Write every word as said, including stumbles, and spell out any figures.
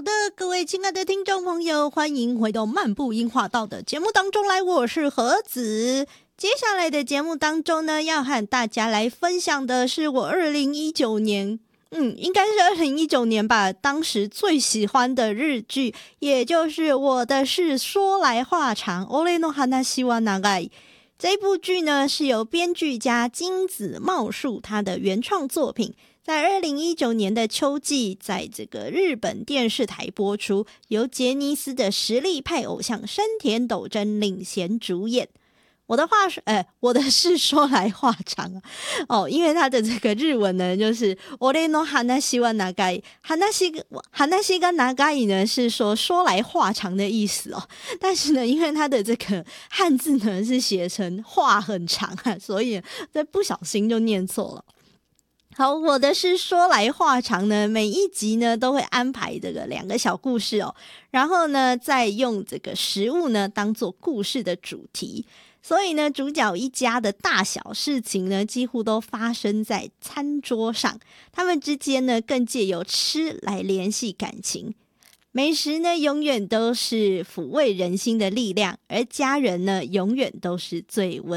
的，各位亲爱的听众朋友，欢迎回到漫步樱花道的节目当中来，我是何子。接下来的节目当中呢，要和大家来分享的是我二零一九年嗯，应该是二零一九年吧，当时最喜欢的日剧，也就是我的是说来话长 Ore no hanashi wa nagai。 这部剧呢是由编剧家金子茂树他的原创作品，在二零一九年的秋季在这个日本电视台播出，由杰尼斯的实力派偶像山田斗真领衔主演。我的话是，呃，我的是说来话长哦，因为他的这个日文呢，就是俺の話は長い，話話が長い呢是说说来话长的意思哦。但是呢，因为他的这个汉字呢是写成话很长啊，所以这不小心就念错了。好，我的是说来话长呢，每一集呢都会安排这个两个小故事哦，然后呢再用这个食物呢当做故事的主题。所以呢，主角一家的大小事情呢，几乎都发生在餐桌上。他们之间呢，更借由吃来联系感情。美食呢，永远都是抚慰人心的力量，而家人呢，永远都是最温